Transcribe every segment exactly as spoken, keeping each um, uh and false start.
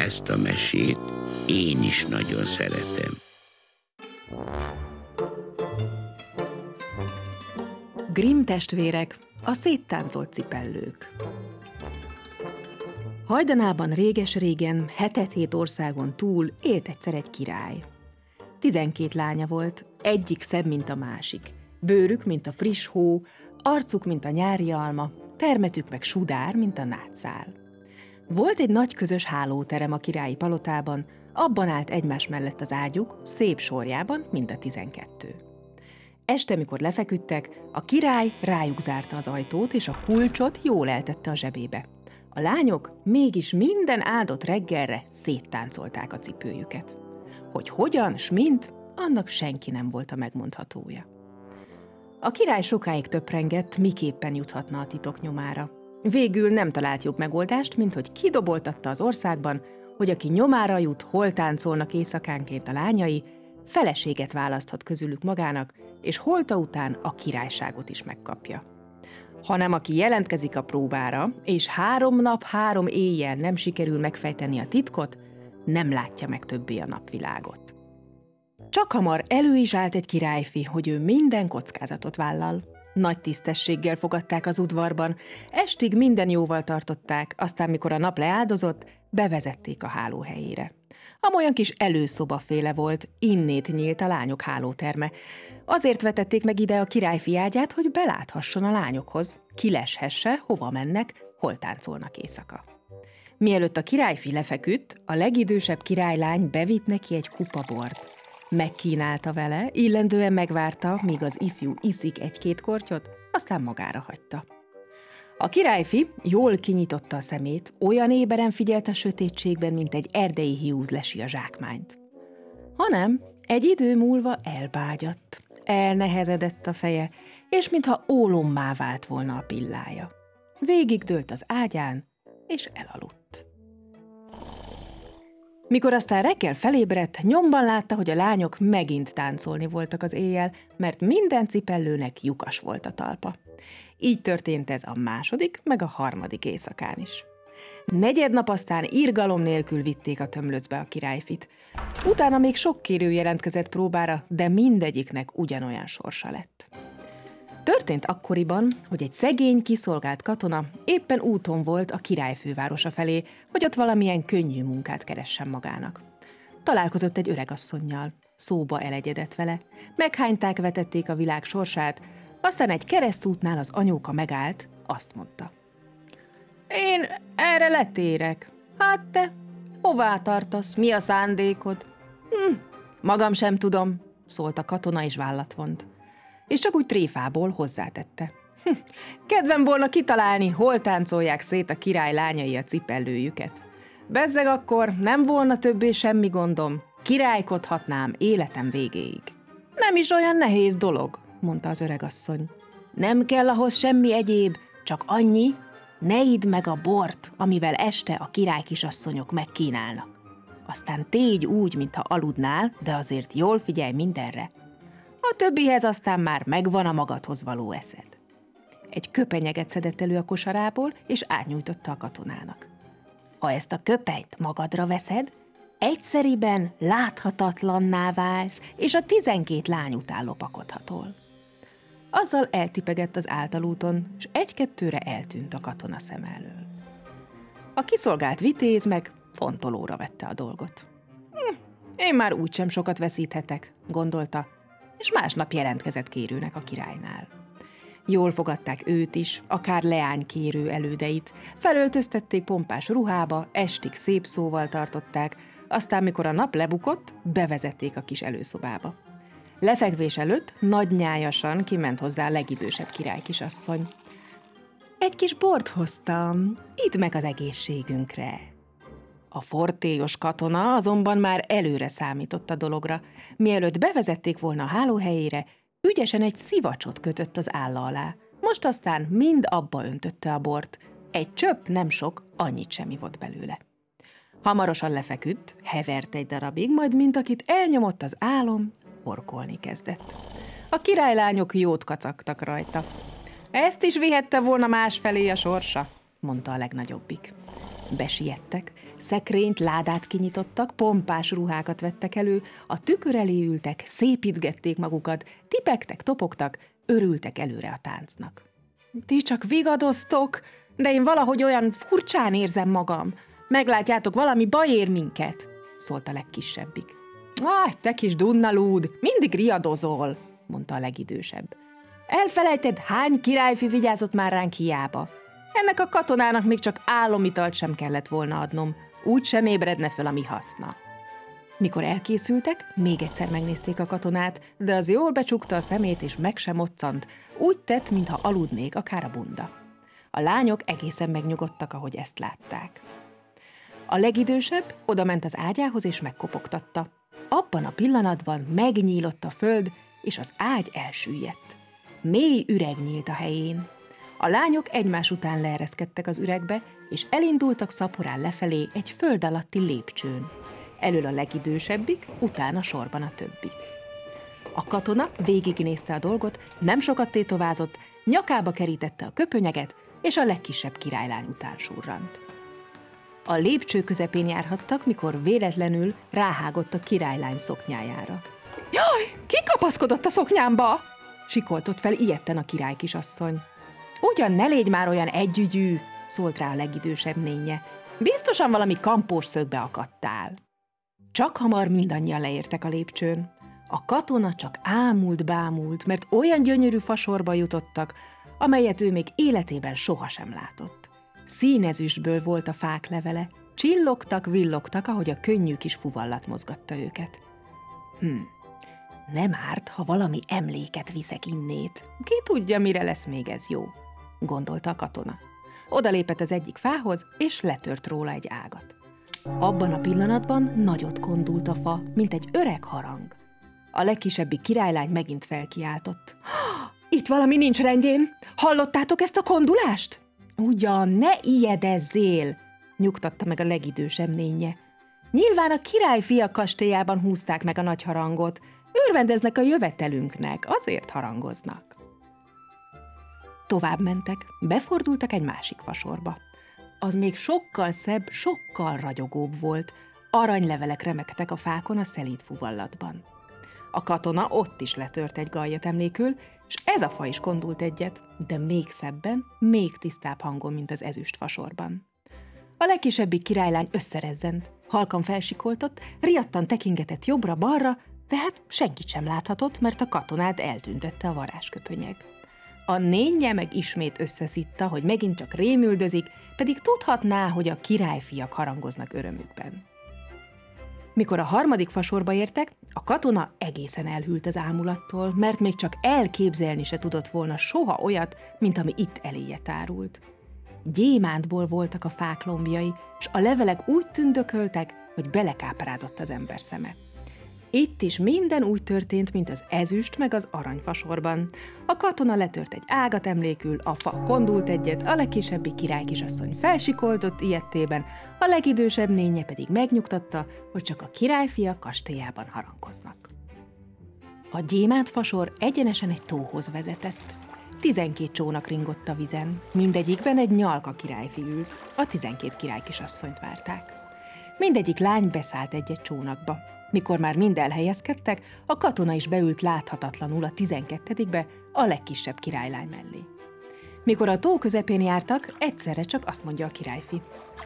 ezt a mesét én is nagyon szeretem. Grimm testvérek, a széttáncolt cipellők. Hajdanában réges-régen, hetet-hét országon túl élt egyszer egy király. Tizenkét lánya volt, egyik szebb, mint a másik. Bőrük, mint a friss hó, arcuk, mint a nyári alma, termetük meg sudár, mint a nátszál. Volt egy nagy közös hálóterem a királyi palotában, abban állt egymás mellett az ágyuk, szép sorjában, mind a tizenkettő. Este, mikor lefeküdtek, a király rájuk zárta az ajtót, és a kulcsot jól eltette a zsebébe. A lányok mégis minden áldott reggelre széttáncolták a cipőjüket. Hogy hogyan, s mint, annak senki nem volt a megmondhatója. A király sokáig töprengett, miképpen juthatna a titok nyomára. Végül nem talált jobb megoldást, mint hogy kidoboltatta az országban, hogy aki nyomára jut, hol táncolnak éjszakánként a lányai, feleséget választhat közülük magának, és holta után a királyságot is megkapja. Hanem aki jelentkezik a próbára, és három nap, három éjjel nem sikerül megfejteni a titkot, nem látja meg többé a napvilágot. Csak hamar elő is állt egy királyfi, hogy ő minden kockázatot vállal. Nagy tisztességgel fogadták az udvarban, estig minden jóval tartották, aztán mikor a nap leáldozott, bevezették a háló helyére. Amolyan kis előszobaféle volt, innét nyílt a lányok hálóterme. Azért vetették meg ide a királyfi ágyát, hogy beláthasson a lányokhoz, kileshesse, hova mennek, hol táncolnak éjszaka. Mielőtt a királyfi lefeküdt, a legidősebb királylány bevitt neki egy kupa bort. Megkínálta vele, illendően megvárta, míg az ifjú iszik egy-két kortyot, aztán magára hagyta. A királyfi jól kinyitotta a szemét, olyan éberen figyelt a sötétségben, mint egy erdei hiúz lesi a zsákmányt. Hanem egy idő múlva elbágyadt, elnehezedett a feje, és mintha ólommá vált volna a pillája. Végigdőlt az ágyán, és elaludt. Mikor aztán reggel felébredt, nyomban látta, hogy a lányok megint táncolni voltak az éjjel, mert minden cipellőnek lyukas volt a talpa. Így történt ez a második, meg a harmadik éjszakán is. Negyednap aztán irgalom nélkül vitték a tömlöcbe a királyfit. Utána még sok kérő jelentkezett próbára, de mindegyiknek ugyanolyan sorsa lett. Történt akkoriban, hogy egy szegény, kiszolgált katona éppen úton volt a király fővárosa felé, hogy ott valamilyen könnyű munkát keressen magának. Találkozott egy öregasszonnyal, szóba elegyedett vele, meghányták, vetették a világ sorsát, aztán egy keresztútnál az anyóka megállt, azt mondta: Én erre letérek. Hát te, hová tartasz, mi a szándékod? Hm, magam sem tudom, szólt a katona, és vállat vont. És csak úgy tréfából hozzátette: Hm, kedvem volna kitalálni, hol táncolják szét a király lányai a cipellőjüket. Bezzeg akkor nem volna többé semmi gondom, királykodhatnám életem végéig. Nem is olyan nehéz dolog, mondta az öregasszony. Nem kell ahhoz semmi egyéb, csak annyi, ne idd meg a bort, amivel este a királykisasszonyok megkínálnak. Aztán tégy úgy, mintha aludnál, de azért jól figyelj mindenre. A többihez aztán már megvan a magadhoz való eszed. Egy köpenyeget szedett elő a kosarából, és átnyújtotta a katonának. Ha ezt a köpenyt magadra veszed, egyszeriben láthatatlanná válsz, és a tizenkét lány után lopakodhatol. Azzal eltipegett az általúton, és egy-kettőre eltűnt a katona szem elől. A kiszolgált vitéz meg fontolóra vette a dolgot. Hm, én már úgysem sokat veszíthetek, gondolta, és másnap jelentkezett kérőnek a királynál. Jól fogadták őt is, akár leánykérő elődeit, felöltöztették pompás ruhába, estig szép szóval tartották, aztán mikor a nap lebukott, bevezették a kis előszobába. Lefekvés előtt nagynyájasan kiment hozzá a legidősebb királykisasszony. Egy kis bort hoztam, idd meg az egészségünkre. A fortélyos katona azonban már előre számított a dologra. Mielőtt bevezették volna a hálóhelyére, ügyesen egy szivacsot kötött az álla alá. Most aztán mind abba öntötte a bort. Egy csöpp, nem sok, annyit sem ivott belőle. Hamarosan lefeküdt, hevert egy darabig, majd mint akit elnyomott az álom, horkolni kezdett. A királylányok jót kacagtak rajta. Ezt is vihette volna másfelé a sorsa, mondta a legnagyobbik. Besiettek, szekrényt, ládát kinyitottak, pompás ruhákat vettek elő, a tükör elé ültek, szépítgették magukat, tipegtek, topogtak, örültek előre a táncnak. Ti csak vigadoztok, de én valahogy olyan furcsán érzem magam. Meglátjátok, valami baj ér minket, szólt a legkisebbik. Áj, te kis dunnalúd, mindig riadozol, mondta a legidősebb. Elfelejted, hány királyfi vigyázott már ránk hiába. Ennek a katonának még csak álomitalt sem kellett volna adnom, úgy sem ébredne föl a mi haszna. Mikor elkészültek, még egyszer megnézték a katonát, de az jól becsukta a szemét és meg sem moccant, úgy tett, mintha aludnék akár a bunda. A lányok egészen megnyugodtak, ahogy ezt látták. A legidősebb odament az ágyához és megkopogtatta. Abban a pillanatban megnyílott a föld, és az ágy elsüllyedt. Mély üreg nyílt a helyén. A lányok egymás után leereszkedtek az üregbe, és elindultak szaporán lefelé egy föld alatti lépcsőn. Elől a legidősebbik, utána sorban a többi. A katona végignézte a dolgot, nem sokat tétovázott, nyakába kerítette a köpönyeget, és a legkisebb királylány után surrant. A lépcső közepén járhattak, mikor véletlenül ráhágott a királylány szoknyájára. Jaj, ki kapaszkodott a szoknyámba? Sikoltott fel ijedten a király kisasszony. Ugyan ne légy már olyan együgyű, szólt rá a legidősebb nénye. Biztosan valami kampós szögbe akadtál. Csak hamar mindannyian leértek a lépcsőn. A katona csak ámult-bámult, mert olyan gyönyörű fasorba jutottak, amelyet ő még életében sohasem látott. Színezüstből volt a fák levele, csillogtak, villogtak, ahogy a könnyű kis fuvallat mozgatta őket. Hm, nem árt, ha valami emléket viszek innét. Ki tudja, mire lesz még ez jó, gondolta a katona. Oda lépett az egyik fához, és letört róla egy ágat. Abban a pillanatban nagyot kondult a fa, mint egy öreg harang. A legkisebbik királylány megint felkiáltott. Itt valami nincs rendjén! Hallottátok ezt a kondulást? Ugyan, ne ijedezzél! Nyugtatta meg a legidősebb nénye. Nyilván a királyfia kastélyában húzták meg a nagy harangot. Örvendeznek a jövetelünknek, azért harangoznak. Tovább mentek, befordultak egy másik fasorba. Az még sokkal szebb, sokkal ragyogóbb volt. Aranylevelek remegtek a fákon a szelíd fuvallatban. A katona ott is letört egy gallyat emlékül, és ez a fa is kondult egyet, de még szebben, még tisztább hangon, mint az ezüst fasorban. A legkisebbik királylány összerezzent, halkan felsikoltott, riadtan tekingetett jobbra-balra, de hát senkit sem láthatott, mert a katonát eltüntette a varázsköpönyeg. A nénye meg ismét összeszitta, hogy megint csak rémüldözik, pedig tudhatná, hogy a királyfiak harangoznak örömükben. Mikor a harmadik fasorba értek, a katona egészen elhűlt az ámulattól, mert még csak elképzelni se tudott volna soha olyat, mint ami itt eléje tárult. Gyémántból voltak a fák lombjai, és a levelek úgy tündököltek, hogy belekáprázott az ember szeme. Itt is minden úgy történt, mint az ezüst meg az aranyfasorban. A katona letört egy ágat emlékül, a fa kondult egyet, a legkisebbi királykisasszony felsikoltott ijedtében, a legidősebb nénye pedig megnyugtatta, hogy csak a királyfia kastélyában harangoznak. A gyémántfasor egyenesen egy tóhoz vezetett. Tizenkét csónak ringott a vizen, mindegyikben egy nyalka királyfi ült, a tizenkét királykisasszonyt várták. Mindegyik lány beszállt egy-egy csónakba. Mikor már mind elhelyezkedtek, a katona is beült láthatatlanul a tizenkettedikbe, a legkisebb királylány mellé. Mikor a tó közepén jártak, egyszerre csak azt mondja a királyfi.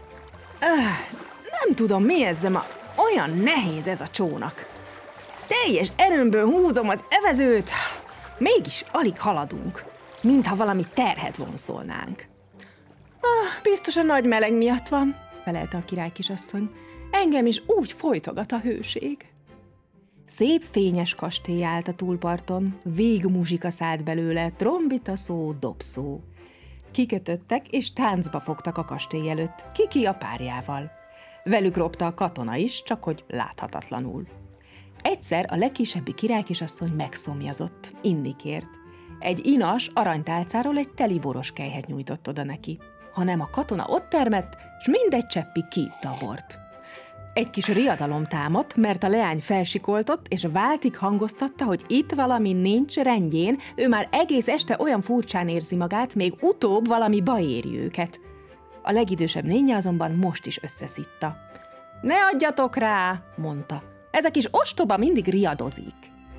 Öh, nem tudom mi ez, de ma olyan nehéz ez a csónak. Teljes erőmből húzom az evezőt, mégis alig haladunk, mintha valami terhet vonszolnánk. Ah, biztos a nagy meleg miatt van, felelte a királykisasszony. Engem is úgy folytogat a hőség. Szép fényes kastély állt a túlparton, végmuzsika szállt belőle, trombita szó, dobszó. Kikötöttek és táncba fogtak a kastély előtt, Kiki a párjával. Velük ropta a katona is, csak hogy láthatatlanul. Egyszer a legkisebbi királykisasszony megszomjazott, inni kért. Egy inas aranytálcáról egy teli boros kelyhet nyújtott oda neki, hanem a katona ott termett, s mindegy cseppi kiitta a bort. Egy kis riadalom támadt, mert a leány felsikoltott, és váltig hangoztatta, hogy itt valami nincs rendjén, ő már egész este olyan furcsán érzi magát, még utóbb valami baj éri őket. A legidősebb nénye azonban most is összeszitta. Ne adjatok rá, mondta. Ez a kis ostoba mindig riadozik.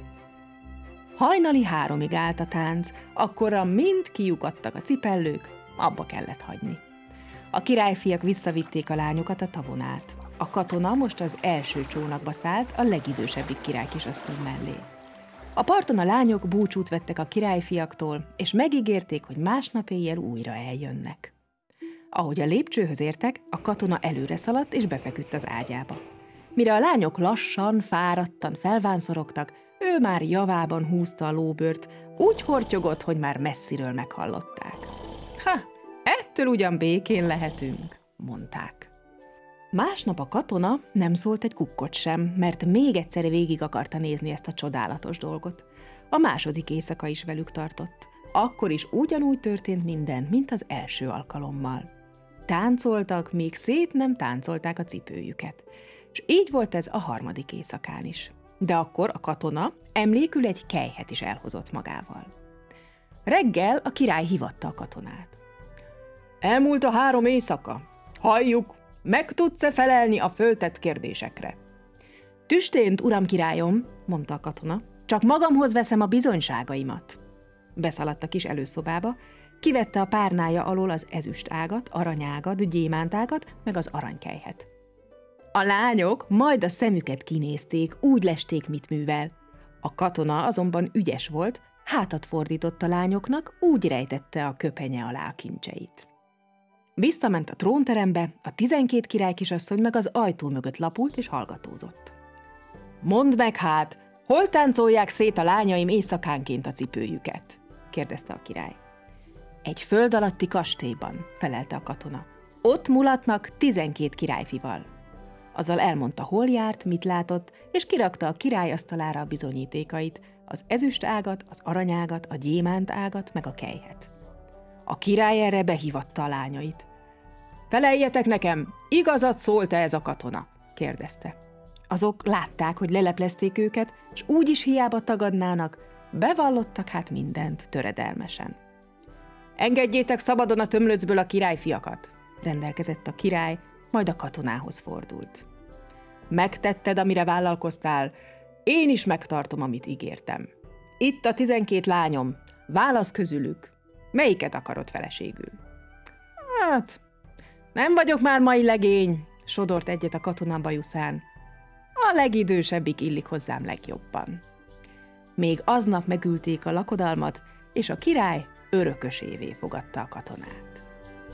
Hajnali háromig állt a tánc, akkorra mind kiukadtak a cipellők, abba kellett hagyni. A királyfiak visszavitték a lányokat a tavon át. A katona most az első csónakba szállt a legidősebbik királykisasszony mellé. A parton a lányok búcsút vettek a királyfiaktól, és megígérték, hogy másnap éjjel újra eljönnek. Ahogy a lépcsőhöz értek, a katona előre szaladt és befeküdt az ágyába. Mire a lányok lassan, fáradtan felvánszorogtak, ő már javában húzta a lóbört, úgy hortyogott, hogy már messziről meghallották. Ha, ettől ugyan békén lehetünk, mondták. Másnap a katona nem szólt egy kukkot sem, mert még egyszer végig akarta nézni ezt a csodálatos dolgot. A második éjszaka is velük tartott. Akkor is ugyanúgy történt minden, mint az első alkalommal. Táncoltak, míg szét nem táncolták a cipőjüket. És így volt ez a harmadik éjszakán is. De akkor a katona emlékül egy kelyhet is elhozott magával. Reggel a király hívatta a katonát. Elmúlt a három éjszaka. Halljuk, meg tudsz-e felelni a föltett kérdésekre? Tüstént, uram királyom, mondta a katona, csak magamhoz veszem a bizonyságaimat. Beszaladt a kis előszobába, kivette a párnája alól az ezüst ágat, aranyágat, gyémántágat, meg az aranykelyhet. A lányok majd a szemüket kinézték, úgy lesték, mit művel. A katona azonban ügyes volt, hátat fordított a lányoknak, úgy rejtette a köpenye alá a kincseit. Visszament a trónterembe, a tizenkét királykisasszony meg az ajtó mögött lapult és hallgatózott. Mondd meg hát, hol táncolják szét a lányaim éjszakánként a cipőjüket? Kérdezte a király. Egy föld alatti kastélyban, felelte a katona. Ott mulatnak tizenkét királyfival. Azzal elmondta, hol járt, mit látott, és kirakta a király asztalára a bizonyítékait, az ezüst ágat, az aranyágat, a gyémánt ágat, meg a kelyhet. A király erre behívatta a lányait. Feleljetek nekem, igazat szólt-e ez a katona? Kérdezte. Azok látták, hogy leleplezték őket, és úgy is hiába tagadnának, bevallottak hát mindent töredelmesen. Engedjétek szabadon a tömlöcből a királyfiakat, rendelkezett a király, majd a katonához fordult. Megtetted, amire vállalkoztál, én is megtartom, amit ígértem. Itt a tizenkét lányom, válasz közülük, melyiket akarod feleségül? Hát, nem vagyok már mai legény, sodort egyet a katona bajuszán. A legidősebbik illik hozzám legjobban. Még aznap megülték a lakodalmat, és a király örökösévé fogadta a katonát.